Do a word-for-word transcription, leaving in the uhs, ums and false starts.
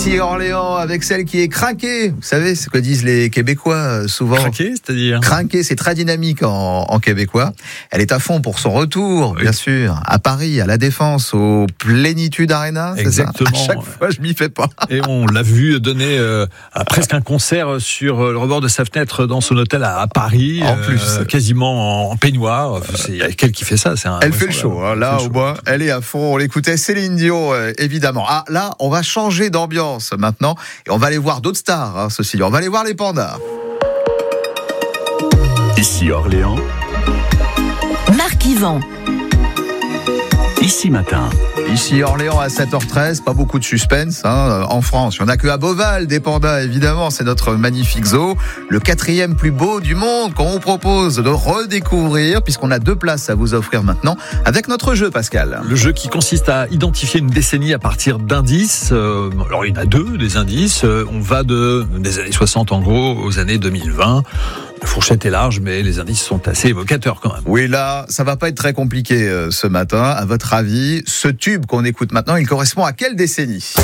Ici Orléans avec celle qui est crinquée. Vous savez ce que disent les Québécois euh, souvent. Craqué, c'est-à-dire Crinquée, c'est très dynamique en, en québécois. Elle est à fond pour son retour, oui. bien sûr, à Paris, à la Défense, au Plénitude Arena. C'est Exactement. ça. À chaque fois, je m'y fais pas. Et on l'a vu donner euh, presque un concert sur le rebord de sa fenêtre dans son hôtel à, à Paris. En plus. Euh, quasiment en peignoir. Il y a quelqu'un qui fait ça. C'est un, Elle fait le show. Hein. Là, au moins, elle est à fond. On l'écoutait. Céline Dion, euh, évidemment. Ah, là, on va changer d'ambiance maintenant. Et on va aller voir d'autres stars, hein, ceci. On va aller voir les pandas. Ici Orléans. Marc Yvan. Ici Matin. Ici Orléans à sept heures treize, pas beaucoup de suspense hein, en France. Il n'y en a que à Beauval, des pandas évidemment, c'est notre magnifique zoo. Le quatrième plus beau du monde qu'on vous propose de redécouvrir puisqu'on a deux places à vous offrir maintenant avec notre jeu, Pascal. Le jeu qui consiste à identifier une décennie à partir d'indices. Euh, alors il y en a deux, des indices. Euh, on va de, des années soixante en gros aux années deux mille vingt. La fourchette est large, mais les indices sont assez évocateurs quand même. Oui, là, ça va pas être très compliqué euh, ce matin. À votre avis, ce tube qu'on écoute maintenant, il correspond à quelle décennie ?